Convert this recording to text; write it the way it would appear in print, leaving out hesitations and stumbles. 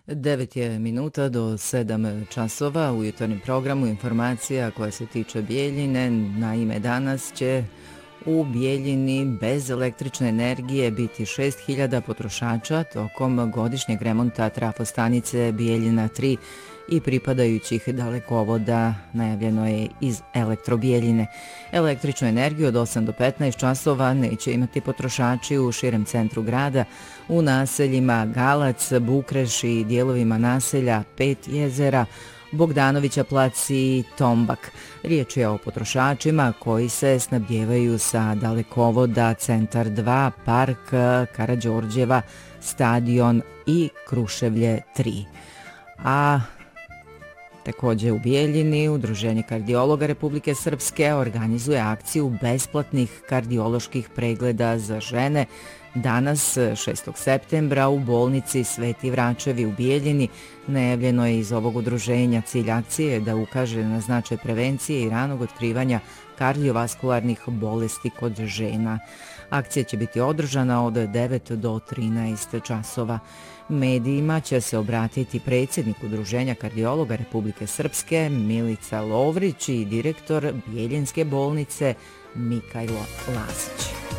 9 je minuta do 7 časova u jutarnjem programu informacija koja se tiče Bijeljine. Naime, danas će u Bijeljini bez električne energije biti 6000 potrošača tokom godišnjeg remonta trafostanice Bijeljina 3 i pripadajućih dalekovoda, najavljeno je iz Elektrobijeljine. Električnu energiju od 8 do 15 časova neće imati potrošači u širem centru grada, u naseljima Galac, Bukreš i dijelovima naselja Pet jezera, Bogdanovića plac i Tombak. Riječ je o potrošačima koji se snabdijevaju sa dalekovoda Centar 2, Park Karađorđeva, Stadion i Kruševlje 3. A također u Bijeljini Udruženje kardiologa Republike Srpske organizuje akciju besplatnih kardioloških pregleda za žene danas 6. septembra u bolnici Sveti Vračevi u Bijeljini. Najavljeno je iz ovog udruženja. Cilj akcije je da ukaže na značaj prevencije i ranog otkrivanja kardiovaskularnih bolesti kod žena. Akcija će biti održana od 9 do 13 časova. Medijima će se obratiti predsjednik Udruženja kardiologa Republike Srpske Milica Lovrić i direktor Bijeljinske bolnice Mikajlo Lasić.